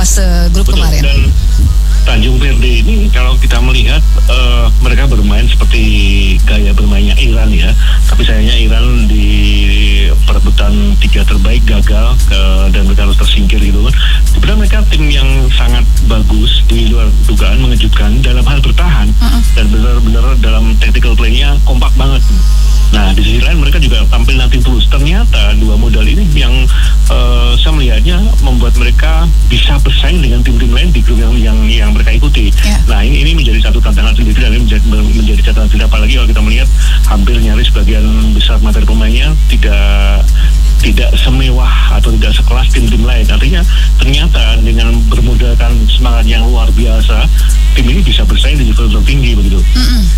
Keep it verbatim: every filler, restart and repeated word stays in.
fase grup Betul, kemarin. Dan Tanjung Verde ini kalau kita melihat uh, mereka bermain seperti gaya bermainnya Iran ya, tapi sayangnya Iran di perebutan tiga terbaik gagal ke, dan mereka harus tersingkir gitu kan. Sebenarnya mereka tim yang sangat bagus, di luar dugaan, mengejutkan dalam hal bertahan uh-uh. dan benar-benar dalam tactical play-nya kompak banget. Nah, di sisi lain mereka juga tampil nanti terus. Ternyata dua modal ini yang uh, saya melihatnya membuat mereka bisa bersaing dengan tim-tim lain di grup yang yang, yang mereka ikuti. Yeah. Nah, ini ini menjadi satu tantangan sendiri dan ini menjadi, menjadi catatan sendiri, apalagi kalau kita melihat hampir nyaris sebagian besar materi pemainnya tidak tidak semewah atau tidak sekelas tim-tim lain. Artinya ternyata dengan bermodalkan semangat yang luar biasa, tim ini bisa bersaing di level tertinggi begitu. Mm-mm.